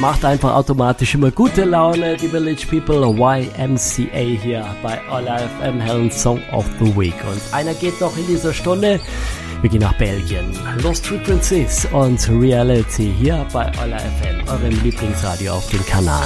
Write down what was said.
macht einfach automatisch immer gute Laune. Die Village People, YMCA hier bei Olla FM, Hellen's Song of the Week. Und einer geht noch in dieser Stunde. Wir gehen nach Belgien. Lost Frequencies und Reality hier bei Olla FM, eurem Lieblingsradio auf den Kanaren.